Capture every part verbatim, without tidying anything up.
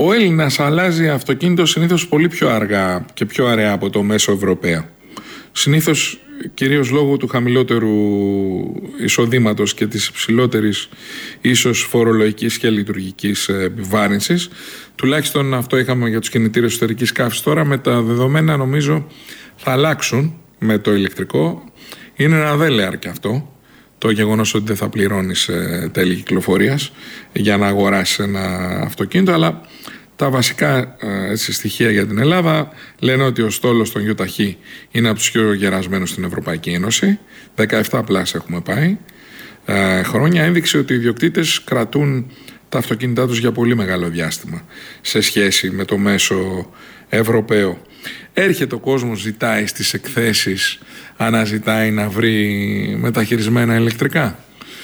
Ο Έλληνας αλλάζει αυτοκίνητο συνήθως πολύ πιο αργά και πιο αραιά από το μέσο Ευρωπαίο. Συνήθως κυρίως λόγω του χαμηλότερου εισοδήματος και της υψηλότερης ίσως φορολογικής και λειτουργικής επιβάρυνσης. Τουλάχιστον αυτό είχαμε για τους κινητήρες εσωτερικής καύσης. Τώρα με τα δεδομένα νομίζω θα αλλάξουν με το ηλεκτρικό. Είναι ένα δέλεαρ και αυτό, το γεγονός ότι δεν θα πληρώνεις τέλη κυκλοφορίας για να αγοράσεις ένα αυτοκίνητο, αλλά τα βασικά έτσι, στοιχεία για την Ελλάδα λένε ότι ο στόλος των γιοταχή είναι από τους πιο γερασμένους στην Ευρωπαϊκή Ένωση. δεκαεπτά πλάς έχουμε πάει ε, χρόνια. Ένδειξη ότι οι ιδιοκτήτες κρατούν τα αυτοκίνητά τους για πολύ μεγάλο διάστημα σε σχέση με το μέσο Ευρωπαίο. Έρχεται ο κόσμος, ζητάει στις εκθέσεις, αναζητάει να βρει μεταχειρισμένα ηλεκτρικά.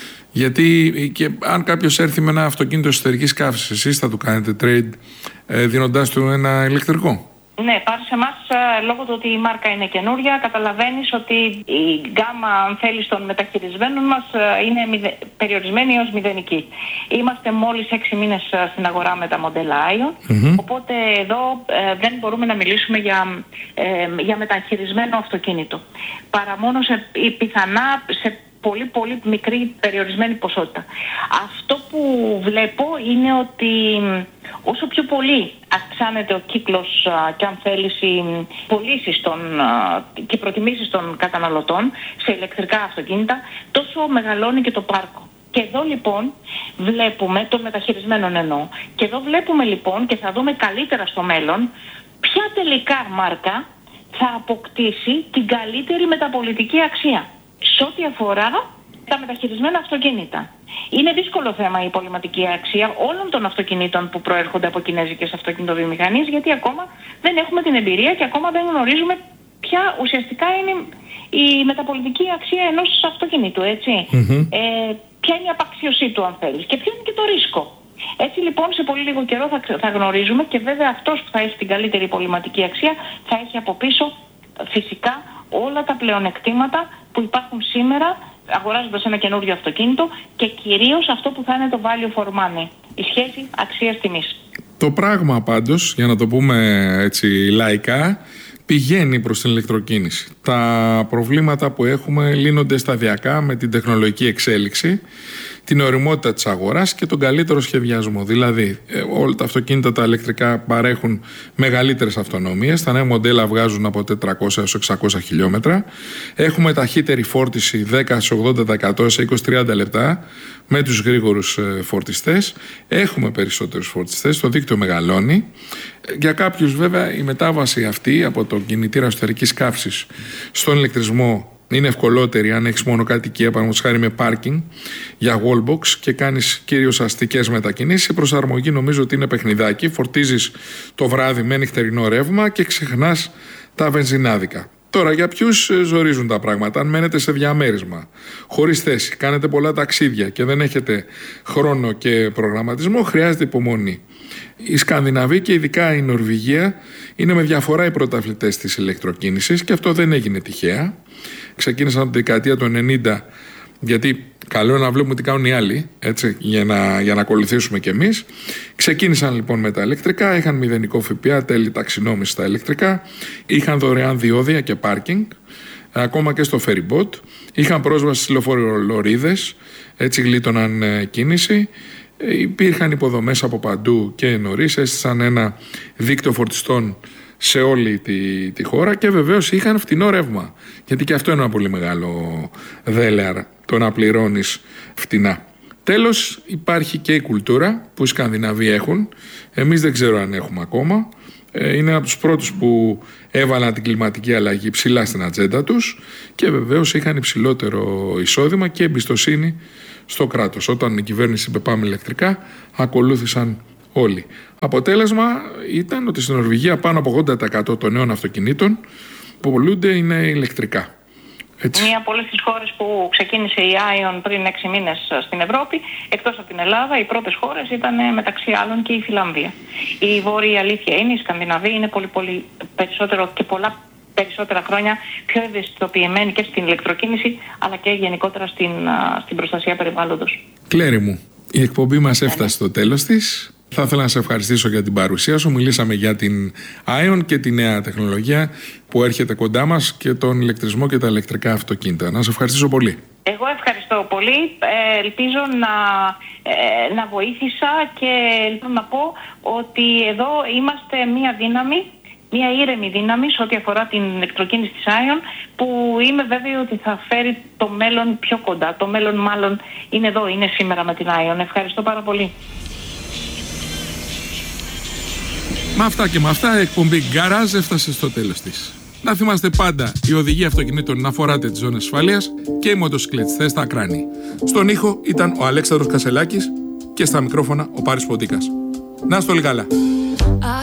Γιατί και αν κάποιος έρθει με ένα αυτοκίνητο εσωτερικής καύσης, εσείς θα του κάνετε trade ε, δίνοντάς του ένα ηλεκτρικό? Ναι, πάρει σε εμάς λόγω του ότι η μάρκα είναι καινούρια. Καταλαβαίνεις ότι η γκάμα, αν θέλεις, των μεταχειρισμένων μας είναι μηδε... περιορισμένη έως μηδενική. Είμαστε μόλις έξι μήνες στην αγορά με τα μοντέλα Ion, mm-hmm. οπότε εδώ ε, δεν μπορούμε να μιλήσουμε για, ε, για μεταχειρισμένο αυτοκίνητο. Παρά μόνο σε, πιθανά σε πολύ πολύ μικρή περιορισμένη ποσότητα. Αυτό που βλέπω είναι ότι όσο πιο πολύ αυξάνεται ο κύκλος α, και αν θέλεις οι πωλήσεις των, α, και οι προτιμήσεις των καταναλωτών σε ηλεκτρικά αυτοκίνητα, τόσο μεγαλώνει και το πάρκο. Και εδώ λοιπόν βλέπουμε, των μεταχειρισμένων εννοώ, και εδώ βλέπουμε λοιπόν και θα δούμε καλύτερα στο μέλλον ποια τελικά μάρκα θα αποκτήσει την καλύτερη μεταπολιτική αξία σε ό,τι αφορά τα μεταχειρισμένα αυτοκίνητα. Είναι δύσκολο θέμα η πολυματική αξία όλων των αυτοκινήτων που προέρχονται από κινέζικες αυτοκινητοβιομηχανίες, γιατί ακόμα δεν έχουμε την εμπειρία και ακόμα δεν γνωρίζουμε ποια ουσιαστικά είναι η μεταπολιτική αξία ενός αυτοκινήτου, έτσι. Mm-hmm. Ε, ποια είναι η απαξίωσή του, αν θέλεις, και ποιο είναι και το ρίσκο. Έτσι λοιπόν σε πολύ λίγο καιρό θα, θα γνωρίζουμε, και βέβαια αυτός που θα έχει την καλύτερη πολυματική αξία θα έχει από πίσω φυσικά όλα τα πλεονεκτήματα που υπάρχουν σήμερα αγοράζοντας ένα καινούριο αυτοκίνητο, και κυρίως αυτό που θα είναι το value for money, η σχέση αξίας τιμής. Το πράγμα πάντως, για να το πούμε έτσι λαϊκά, πηγαίνει προς την ηλεκτροκίνηση. Τα προβλήματα που έχουμε λύνονται σταδιακά με την τεχνολογική εξέλιξη, την ωριμότητα της αγοράς και τον καλύτερο σχεδιασμό. Δηλαδή, όλα τα αυτοκίνητα τα ηλεκτρικά παρέχουν μεγαλύτερες αυτονομίες. Τα νέα μοντέλα βγάζουν από τετρακόσια έως εξακόσια χιλιόμετρα. Έχουμε ταχύτερη φόρτιση δέκα με ογδόντα τοις εκατό σε είκοσι με τριάντα λεπτά με τους γρήγορους φορτιστές. Έχουμε περισσότερους φορτιστές, το δίκτυο μεγαλώνει. Για κάποιους βέβαια η μετάβαση αυτή από τον κινητήρα εσωτερικής καύσης στον ηλεκτρισμό είναι ευκολότερη αν έχεις μονοκατοικία, παραδείγματος χάρη με πάρκινγκ για wallbox και κάνεις κυρίως αστικές μετακινήσεις. Η προσαρμογή νομίζω ότι είναι παιχνιδάκι. Φορτίζεις το βράδυ με νυχτερινό ρεύμα και ξεχνάς τα βενζινάδικα. Τώρα, για ποιους ζορίζουν τα πράγματα? Αν μένετε σε διαμέρισμα, χωρίς θέση, κάνετε πολλά ταξίδια και δεν έχετε χρόνο και προγραμματισμό, χρειάζεται υπομονή. Οι Σκανδιναβοί και ειδικά η Νορβηγία είναι με διαφορά οι πρωταθλητές της ηλεκτροκίνησης, και αυτό δεν έγινε τυχαία. Ξεκίνησαν από τη δεκαετία του ενενήντα, γιατί καλό είναι να βλέπουμε τι κάνουν οι άλλοι, έτσι, για να, για να ακολουθήσουμε κι εμείς. Ξεκίνησαν λοιπόν με τα ηλεκτρικά, είχαν μηδενικό ΦΠΑ, τέλη ταξινόμηση στα ηλεκτρικά, είχαν δωρεάν διόδια και πάρκινγκ, ακόμα και στο ferry boat, είχαν πρόσβαση στις λεωφορολορίδες, έτσι γλίτωναν ε, κίνηση. Υπήρχαν υποδομές από παντού και νωρίς, έστησαν ένα δίκτυο φορτιστών σε όλη τη, τη χώρα, και βεβαίως είχαν φτηνό ρεύμα. Γιατί και αυτό είναι ένα πολύ μεγάλο δέλεαρ, το να πληρώνεις φτηνά. Τέλος, υπάρχει και η κουλτούρα που οι Σκανδιναβοί έχουν. Εμείς δεν ξέρω αν έχουμε ακόμα. Είναι από τους πρώτους που έβαλαν την κλιματική αλλαγή ψηλά στην ατζέντα τους, και βεβαίως είχαν υψηλότερο εισόδημα και εμπιστοσύνη στο κράτος. Όταν η κυβέρνηση είπε πάμε ηλεκτρικά, ακολούθησαν όλοι. Αποτέλεσμα ήταν ότι στην Νορβηγία πάνω από ογδόντα τοις εκατό των νέων αυτοκινήτων που πωλούνται είναι ηλεκτρικά. Έτσι. Μία από όλες τις χώρες που ξεκίνησε η Ion πριν έξι μήνες στην Ευρώπη, εκτός από την Ελλάδα, οι πρώτες χώρες ήταν μεταξύ άλλων και η Φιλανδία. Η βόρεια αλήθεια είναι, οι Σκανδιναβοί είναι πολύ πολύ περισσότερο και πολλά περισσότερα χρόνια πιο ευαισθητοποιημένοι και στην ηλεκτροκίνηση, αλλά και γενικότερα στην, στην προστασία περιβάλλοντος. Κλέρι μου, η εκπομπή μας έφτασε στο τέλος της. Θα ήθελα να σε ευχαριστήσω για την παρουσία σου. Μιλήσαμε για την Ion και τη νέα τεχνολογία που έρχεται κοντά μας και τον ηλεκτρισμό και τα ηλεκτρικά αυτοκίνητα. Να σε ευχαριστήσω πολύ. Εγώ ευχαριστώ πολύ. Ε, ελπίζω να, ε, να βοήθησα και ελπίζω να πω ότι εδώ είμαστε μία δύναμη, μία ήρεμη δύναμη σε ό,τι αφορά την ηλεκτροκίνηση της Ion, που είμαι βέβαιη ότι θα φέρει το μέλλον πιο κοντά. Το μέλλον μάλλον είναι εδώ, είναι σήμερα με την Ion. Ευχαριστώ πάρα πολύ. Με αυτά και με αυτά, η εκπομπή Garage έφτασε στο τέλος της. Να θυμάστε πάντα, η οδηγία αυτοκινήτων να φοράτε τις ζώνες ασφαλείας και οι μοτοσυκλετιστές στα ακράνη. Στον ήχο ήταν ο Αλέξανδρος Κασελάκης και στα μικρόφωνα ο Πάρης Ποντίκας. Να είστε όλοι καλά.